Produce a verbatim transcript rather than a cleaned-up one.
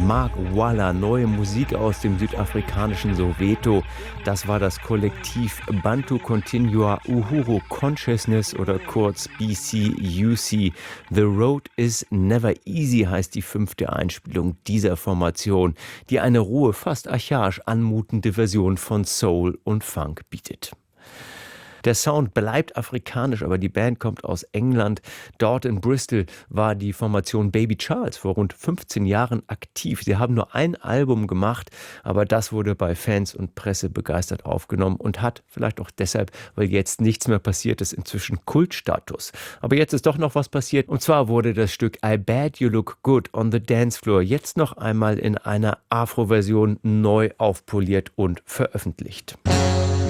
Mark Waller, neue Musik aus dem südafrikanischen Soweto. Das war das Kollektiv Bantu Continua Uhuru Consciousness oder kurz B C U C. The Road is Never Easy heißt die fünfte Einspielung dieser Formation, die eine rohe, fast archaisch anmutende Version von Soul und Funk bietet. Der Sound bleibt afrikanisch, aber die Band kommt aus England. Dort in Bristol war die Formation Baby Charles vor rund fünfzehn Jahren aktiv. Sie haben nur ein Album gemacht, aber das wurde bei Fans und Presse begeistert aufgenommen und hat, vielleicht auch deshalb, weil jetzt nichts mehr passiert ist, inzwischen Kultstatus. Aber jetzt ist doch noch was passiert, und zwar wurde das Stück I Bet You Look Good on the Dance Floor jetzt noch einmal in einer Afro-Version neu aufpoliert und veröffentlicht.